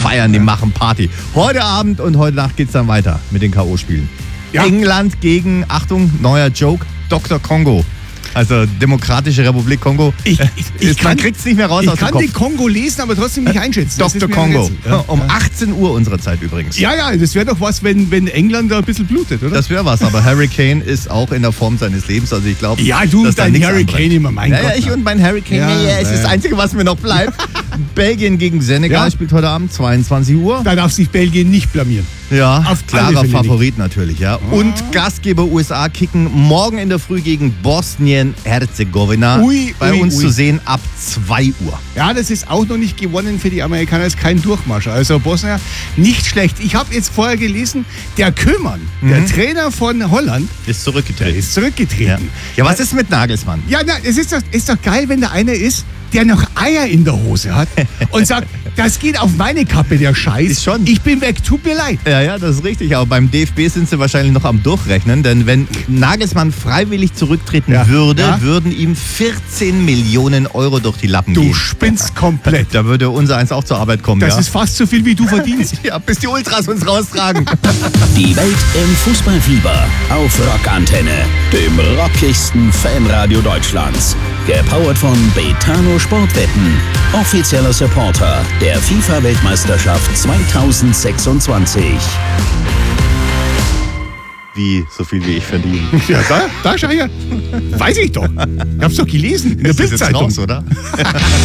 feiern, die machen Party. Heute Abend und heute Nacht geht's dann weiter mit den K.O.-Spielen. Ja. England gegen, Achtung, neuer Joke, Dr. Kongo. Also Demokratische Republik Kongo. Man kriegt es nicht mehr raus aus dem Kopf. Ich kann den Kongo lesen, aber trotzdem nicht einschätzen. Dr. Kongo. Um 18 Uhr unserer Zeit übrigens. Ja, das wäre doch was, wenn England da ein bisschen blutet, oder? Das wäre was, aber Harry Kane ist auch in der Form seines Lebens. Also ich glaube, ja, du und dein Harry Kane immer, mein Gott. Ja, ich und mein Harry Kane, es ist das Einzige, was mir noch bleibt. Belgien gegen Senegal spielt heute Abend 22 Uhr. Da darf sich Belgien nicht blamieren. Ja, klarer Favorit natürlich, ja. Und Gastgeber USA kicken morgen in der Früh gegen Bosnien-Herzegowina. Bei uns zu sehen ab 2 Uhr. Ja, das ist auch noch nicht gewonnen für die Amerikaner, ist kein Durchmarsch. Also Bosnien, nicht schlecht. Ich habe jetzt vorher gelesen, der Köhmann, der Trainer von Holland, ist zurückgetreten. Ja, was ist mit Nagelsmann? Ja, es ist doch geil, wenn da einer ist, der noch Eier in der Hose hat und sagt, das geht auf meine Kappe, der Scheiß. Ist schon. Ich bin weg, tut mir leid. Ja, das ist richtig. Aber beim DFB sind sie wahrscheinlich noch am Durchrechnen, denn wenn Nagelsmann freiwillig zurücktreten würde, würden ihm 14 Millionen Euro durch die Lappen gehen. Du spinnst komplett. Da würde unser eins auch zur Arbeit kommen. Das ist fast so viel, wie du verdienst. Ja, bis die Ultras uns raustragen. Die Welt im Fußballfieber auf Rockantenne, dem rockigsten Fanradio Deutschlands. Gepowert von Betano Sportwetten, offizieller Supporter der FIFA-Weltmeisterschaft 2026. Wie, so viel wie ich verdiene. Ja, da schau her. Weiß ich doch. Ich hab's doch gelesen in der Bildzeitung. Oder?